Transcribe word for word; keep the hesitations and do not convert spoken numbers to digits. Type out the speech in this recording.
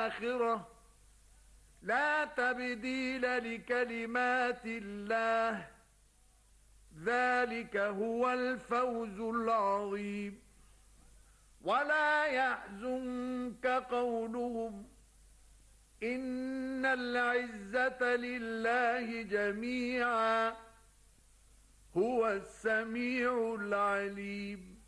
الآخرة لا تبديل لكلمات الله ذلك هو الفوز العظيم. ولا يحزنك قولهم إن العزة لله جميعا هو السميع العليم.